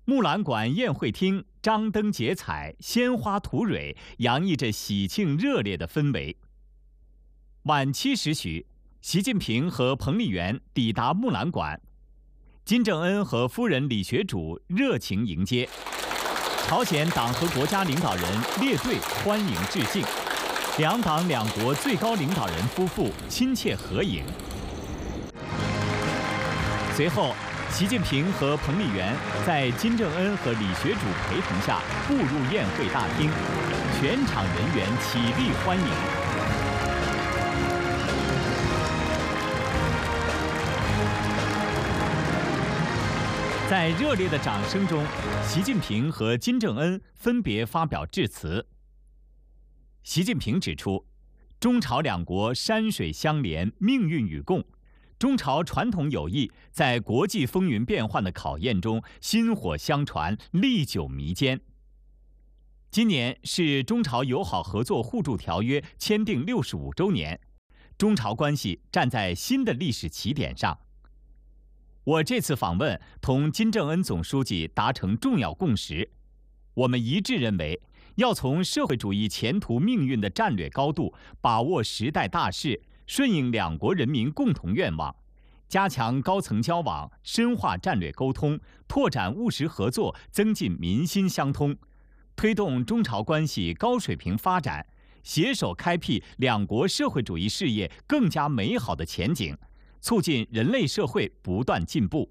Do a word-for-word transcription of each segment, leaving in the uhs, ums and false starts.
木兰馆宴会厅张灯结彩，鲜花吐蕊，洋溢着喜庆热烈的氛围。晚七时许，习近平和彭丽媛抵达木兰馆，金正恩和夫人李学主热情迎接，朝鲜党和国家领导人列队欢迎致敬，两党两国最高领导人夫妇亲切合影。随后，习近平和彭丽媛在金正恩和李学主陪同下步入宴会大厅，全场人员起立欢迎。在热烈的掌声中，习近平和金正恩分别发表致辞。习近平指出，中朝两国山水相连，命运与共。中朝传统友谊在国际风云变幻的考验中薪火相传，历久弥坚。今年是中朝友好合作互助条约签订六十五周年，中朝关系站在新的历史起点上。我这次访问同金正恩总书记达成重要共识，我们一致认为，要从社会主义前途命运的战略高度把握时代大势，顺应两国人民共同愿望，加强高层交往，深化战略沟通，拓展务实合作，增进民心相通，推动中朝关系高水平发展，携手开辟两国社会主义事业更加美好的前景，促进人类社会不断进步。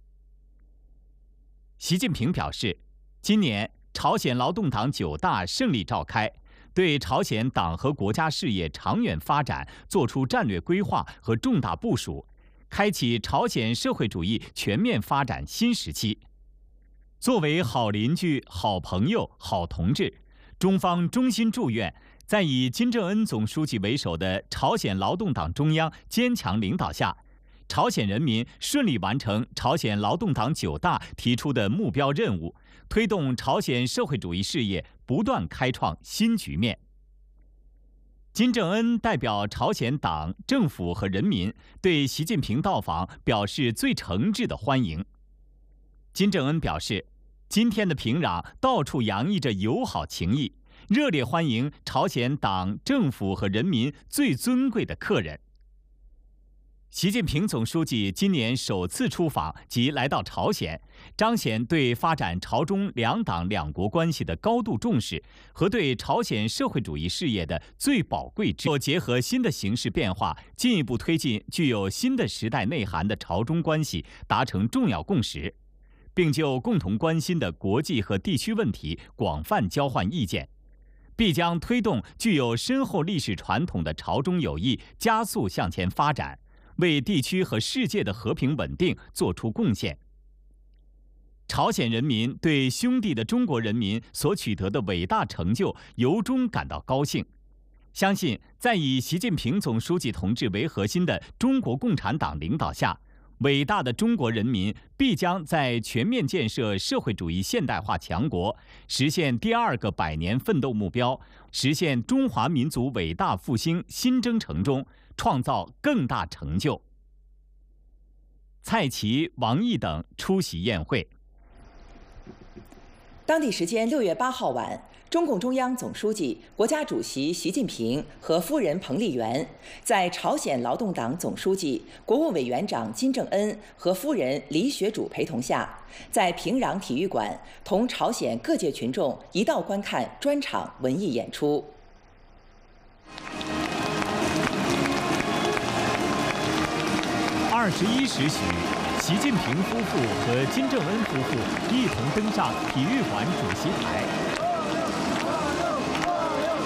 习近平表示，今年朝鲜劳动党九大胜利召开，对朝鲜党和国家事业长远发展作出战略规划和重大部署，开启朝鲜社会主义全面发展新时期。作为好邻居、好朋友、好同志，中方衷心祝愿，在以金正恩总书记为首的朝鲜劳动党中央坚强领导下，朝鲜人民顺利完成朝鲜劳动党九大提出的目标任务，推动朝鲜社会主义事业不断开创新局面。金正恩代表朝鲜党、政府和人民对习近平到访表示最诚挚的欢迎。金正恩表示，今天的平壤到处洋溢着友好情谊，热烈欢迎朝鲜党、政府和人民最尊贵的客人。习近平总书记今年首次出访及来到朝鲜，彰显对发展朝中两党两国关系的高度重视和对朝鲜社会主义事业的最宝贵支持。结合新的形势变化，进一步推进具有新的时代内涵的朝中关系达成重要共识，并就共同关心的国际和地区问题广泛交换意见，必将推动具有深厚历史传统的朝中友谊加速向前发展，为地区和世界的和平稳定作出贡献。朝鲜人民对兄弟的中国人民所取得的伟大成就由衷感到高兴，相信在以习近平总书记同志为核心的中国共产党领导下，伟大的中国人民必将在全面建设社会主义现代化强国，实现第二个百年奋斗目标，实现中华民族伟大复兴新征程中创造更大成就。蔡奇、王毅等出席宴会。 当地时间六月八号晚，中共中央总书记、国家主席习近平和夫人彭丽媛在朝鲜劳动党总书记、国务委员长金正恩和夫人李学主陪同下，在平壤体育馆同朝鲜各界群众一道观看专场文艺演出。 二十一时许，习近平夫妇和金正恩夫妇一同登上体育馆主席台。